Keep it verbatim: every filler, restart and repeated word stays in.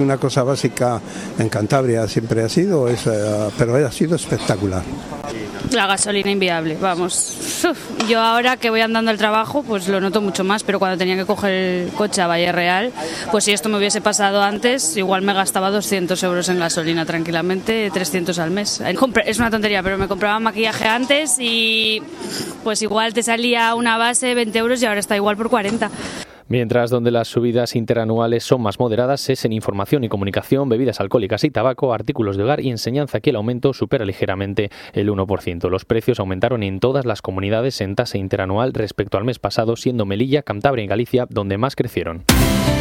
Una cosa básica en Cantabria siempre ha sido, es, uh, pero ha sido espectacular. La gasolina inviable, vamos. Uf, yo ahora que voy andando al trabajo, pues lo noto mucho más, pero cuando tenía que coger el coche a Valle Real, pues si esto me hubiese pasado antes, igual me gastaba doscientos euros en gasolina tranquilamente, trescientos al mes. Es una tontería, pero me compraba maquillaje antes y pues igual te salía una base veinte euros y ahora está igual por cuarenta. Mientras donde las subidas interanuales son más moderadas es en información y comunicación, bebidas alcohólicas y tabaco, artículos de hogar y enseñanza. Aquí el aumento supera ligeramente el uno por ciento. Los precios aumentaron en todas las comunidades en tasa interanual respecto al mes pasado, siendo Melilla, Cantabria y Galicia donde más crecieron.